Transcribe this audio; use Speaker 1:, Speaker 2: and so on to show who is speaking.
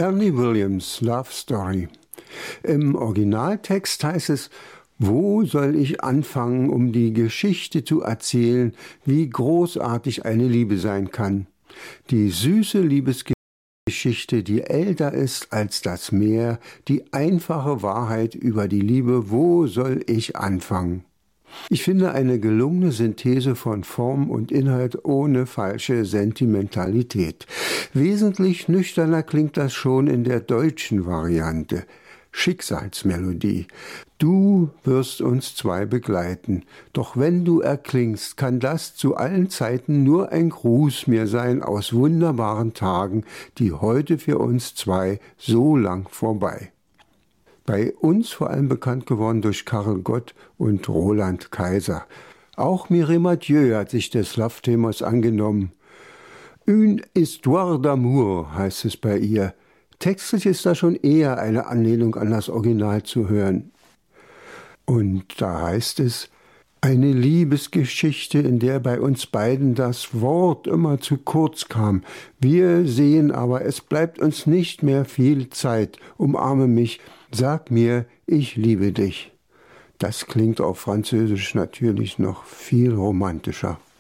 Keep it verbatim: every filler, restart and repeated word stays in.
Speaker 1: Ernie Williams, Love Story. Im Originaltext heißt es: Wo soll ich anfangen, um die Geschichte zu erzählen, wie großartig eine Liebe sein kann? Die süße Liebesgeschichte, die älter ist als das Meer, die einfache Wahrheit über die Liebe, wo soll ich anfangen? Ich finde eine gelungene Synthese von Form und Inhalt ohne falsche Sentimentalität. Wesentlich nüchterner klingt das schon in der deutschen Variante. Schicksalsmelodie. Du wirst uns zwei begleiten, doch wenn du erklingst, kann das zu allen Zeiten nur ein Gruß mir sein aus wunderbaren Tagen, die heute für uns zwei so lang vorbei. Bei uns vor allem bekannt geworden durch Karel Gott und Roland Kaiser. Auch Mireille Mathieu hat sich des Love-Themas angenommen. Une histoire d'amour heißt es bei ihr. Textlich ist da schon eher eine Anlehnung an das Original zu hören. Und da heißt es: Eine Liebesgeschichte, in der bei uns beiden das Wort immer zu kurz kam. Wir sehen aber, es bleibt uns nicht mehr viel Zeit. Umarme mich, sag mir, ich liebe dich. Das klingt auf Französisch natürlich noch viel romantischer.